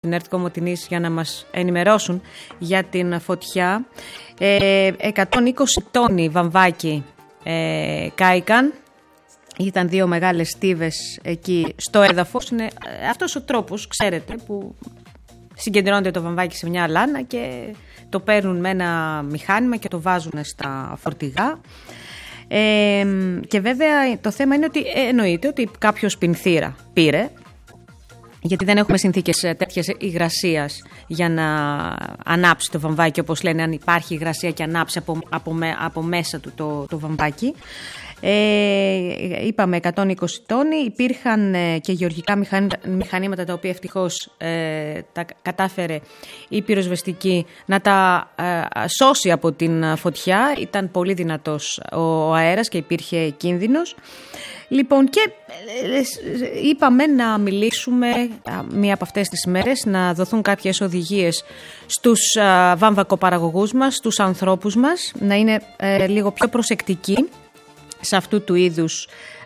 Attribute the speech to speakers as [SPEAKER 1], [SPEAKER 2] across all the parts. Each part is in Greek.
[SPEAKER 1] την ΕΡΤ Κομοτηνής για να μας ενημερώσουν για την φωτιά. 120 τόνοι βαμβάκι κάηκαν. Ήταν 2 μεγάλες στίβες εκεί στο έδαφος. Είναι αυτός ο τρόπος, ξέρετε, που συγκεντρώνεται το βαμβάκι σε μια λάνα και το παίρνουν με ένα μηχάνημα και το βάζουν στα φορτηγά. Και βέβαια το θέμα είναι ότι εννοείται ότι κάποιος πινθήρα πήρε, γιατί δεν έχουμε συνθήκες τέτοιας υγρασίας για να ανάψει το βαμβάκι, όπως λένε, αν υπάρχει υγρασία και ανάψει από μέσα του το βαμβάκι. Είπαμε 120 τόνοι, υπήρχαν και γεωργικά μηχανήματα τα οποία ευτυχώς τα κατάφερε η πυροσβεστική να τα σώσει από την φωτιά. Ήταν πολύ δυνατός ο αέρας και υπήρχε κίνδυνος. Λοιπόν, και είπαμε να μιλήσουμε μία από αυτές τις μέρες, να δοθούν κάποιες οδηγίες στους βαμβακοπαραγωγούς μας, στους ανθρώπους μας, να είναι λίγο πιο προσεκτικοί σε αυτού του είδους,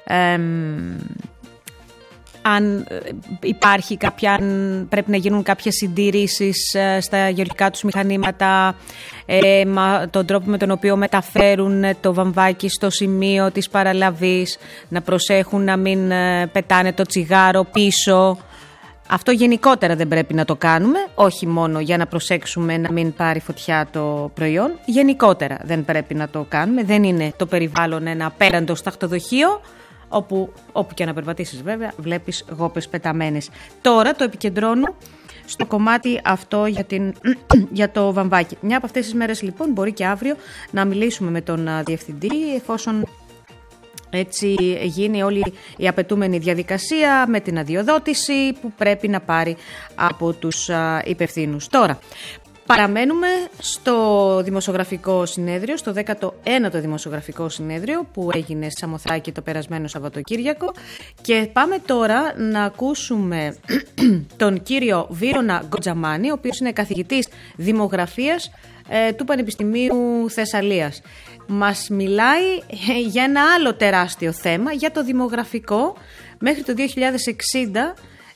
[SPEAKER 1] αν υπάρχει αν πρέπει να γίνουν κάποιες συντηρήσεις στα γεωργικά τους μηχανήματα, τον τρόπο με τον οποίο μεταφέρουν το βαμβάκι στο σημείο της παραλαβής, να προσέχουν να μην πετάνε το τσιγάρο πίσω. Αυτό γενικότερα δεν πρέπει να το κάνουμε, όχι μόνο για να προσέξουμε να μην πάρει φωτιά το προϊόν. Γενικότερα δεν πρέπει να το κάνουμε. Δεν είναι το περιβάλλον ένα απέραντο σταχτοδοχείο, όπου και να περπατήσεις βέβαια βλέπεις γόπες πεταμένες. Τώρα το επικεντρώνω στο κομμάτι αυτό για το βαμβάκι. Μια από αυτές τις μέρες λοιπόν, μπορεί και αύριο, να μιλήσουμε με τον διευθυντή, εφόσον έτσι γίνει όλη η απαιτούμενη διαδικασία με την αδειοδότηση που πρέπει να πάρει από τους υπευθύνους. Τώρα, παραμένουμε στο δημοσιογραφικό συνέδριο, στο 19ο δημοσιογραφικό συνέδριο που έγινε στη Σαμοθράκη το περασμένο Σαββατοκύριακο, και πάμε τώρα να ακούσουμε τον κύριο Βύρωνα Γκοτζαμάνη, ο οποίος είναι καθηγητής δημογραφίας του Πανεπιστημίου Θεσσαλίας. Μας μιλάει για ένα άλλο τεράστιο θέμα, για το δημογραφικό. Μέχρι το 2060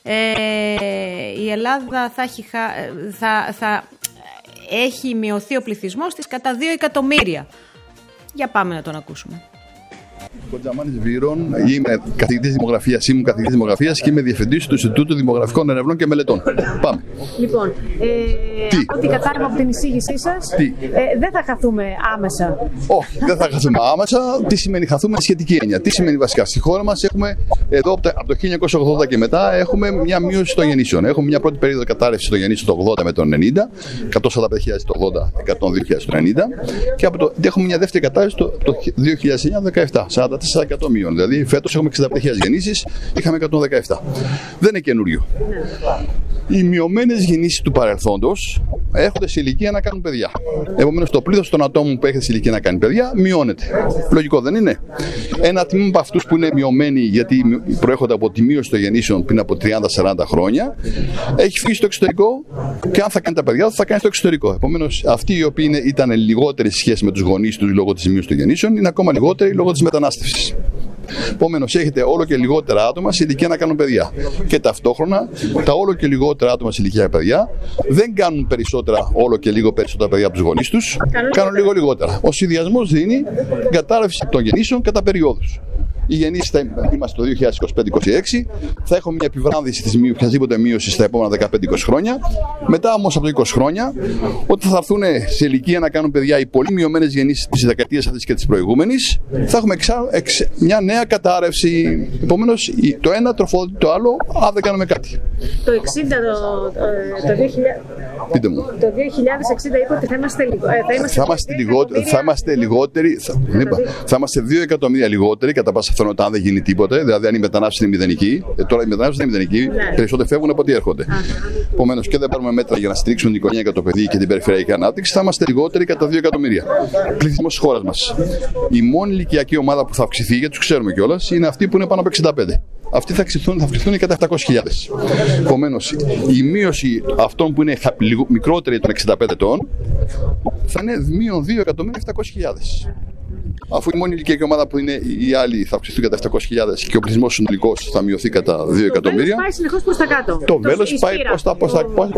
[SPEAKER 1] η Ελλάδα θα έχει μειωθεί ο πληθυσμός της κατά 2 εκατομμύρια. Για πάμε να τον ακούσουμε.
[SPEAKER 2] Γκοτζαμάνης Βύρων, είμαι καθηγητής δημογραφίας και είμαι διευθυντής του Ινστιτούτου Δημογραφικών Ερευνών και Μελετών. Πάμε.
[SPEAKER 3] Λοιπόν, από ό,τι κατάλαβα από την εισήγησή σας, δεν θα χαθούμε άμεσα.
[SPEAKER 2] Όχι, δεν θα χαθούμε άμεσα. Τι σημαίνει χαθούμε? Σχετική έννοια. Τι σημαίνει βασικά? Στη χώρα μας έχουμε, εδώ από το 1980 και μετά, έχουμε μια μείωση των γεννήσεων. Έχουμε μια πρώτη περίοδο κατάρρευσης των γεννήσεων το 80 με το 90, 145.000 το 80, 102.000 το 90, και έχουμε μια δεύτερη κατάρρευση το 2009-17. 44% μείον. Δηλαδή, φέτος έχουμε 65.000 γεννήσεις, είχαμε 117. Δεν είναι καινούριο. Οι μειωμένες γεννήσεις του παρελθόντος έρχονται σε ηλικία να κάνουν παιδιά. Επομένως, το πλήθος των ατόμων που έχετε σε ηλικία να κάνει παιδιά μειώνεται. Λογικό δεν είναι? Ένα τμήμα από αυτούς που είναι μειωμένοι, γιατί προέρχονται από τη μείωση των γεννήσεων πριν από 30-40 χρόνια, έχει φύγει στο εξωτερικό, και αν θα κάνει τα παιδιά του, θα κάνει στο εξωτερικό. Επομένως, αυτοί οι οποίοι ήταν λιγότεροι σε σχέση με τους γονείς τους λόγω της μείωσης των γεννήσεων, είναι ακόμα λιγότεροι λόγω της μετανάστευσης. Επομένως, έχετε όλο και λιγότερα άτομα σε ηλικία να κάνουν παιδιά. Και ταυτόχρονα, τα όλο και λιγότερα άτομα σε ηλικία παιδιά δεν κάνουν όλο και λίγο περισσότερα παιδιά από τους γονείς τους, κάνουν λίγο λιγότερα. Ο συνδυασμός δίνει κατάρρευση των γεννήσεων κατά περιόδους. Οι γεννήσεις είμαστε το 2025-26, θα έχουμε μια επιβράδυνση της οποιασδήποτε μείωση στα επόμενα 15-20 χρόνια. Μετά όμως από το 20 χρόνια, όταν θα έρθουν σε ηλικία να κάνουν παιδιά οι πολύ μειωμένες γεννήσεις της δεκαετίας αυτής και της προηγούμενης, θα έχουμε μια νέα κατάρρευση. Επομένως, το ένα τροφοδοτεί το άλλο, αν δεν κάνουμε κάτι.
[SPEAKER 3] Το 60, το 2000.
[SPEAKER 2] Πείτε μου.
[SPEAKER 3] Το 2060 είπε ότι θα είμαστε
[SPEAKER 2] λιγότεροι. Θα είμαστε 2 εκατομμύρια λιγότεροι κατά πάσα πιθανότητα, αν δεν γίνει τίποτε. Δηλαδή, αν η μετανάστευση είναι μηδενική, τώρα η μετανάστευση είναι μηδενική, περισσότεροι φεύγουν από ό,τι έρχονται. Επομένως, και δεν πάρουμε μέτρα για να στηρίξουμε την οικογένεια και το παιδί και την περιφερειακή ανάπτυξη, θα είμαστε λιγότεροι κατά 2 εκατομμύρια. Πληθυσμός της χώρας μας. Η μόνη ηλικιακή ομάδα που θα αυξηθεί, γιατί τους ξέρουμε κιόλας, είναι αυτοί που είναι πάνω από 65. Αυτοί θα αυξηθούν κατά 700.000. Επομένως, η μείωση αυτών που είναι μικρότεροι των 65 ετών θα είναι μείον 2.700.000. Αφού η μόνη ηλικιακή ομάδα που είναι οι άλλοι θα αυξηθούν κατά 700.000 και ο πληθυσμός συνολικός θα μειωθεί κατά 2 εκατομμύρια.
[SPEAKER 3] Το βέλος πάει συνεχώς προς τα κάτω.
[SPEAKER 2] Το βέλος πάει προς τα